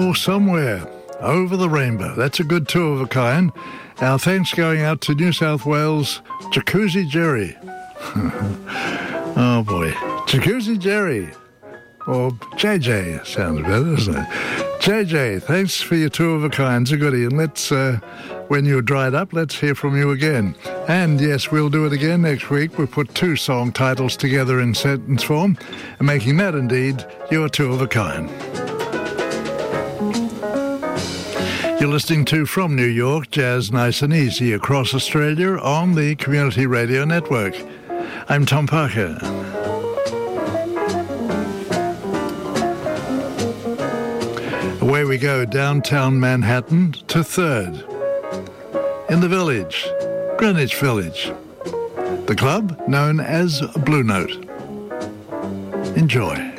or somewhere over the rainbow. That's a good two of a kind. Our thanks going out to New South Wales, Jacuzzi Jerry. Oh boy, Jacuzzi Jerry. Or JJ sounds better, doesn't it? JJ, thanks for your two of a kinds, a goodie. And let's, when you're dried up, let's hear from you again. And yes, we'll do it again next week. We'll put two song titles together in sentence form, and making that indeed your two of a kind. You're listening to From New York, Jazz Nice and Easy across Australia on the Community Radio Network. I'm Tom Parker. Away we go, downtown Manhattan to 3rd. In the Village, Greenwich Village. The club known as Blue Note. Enjoy.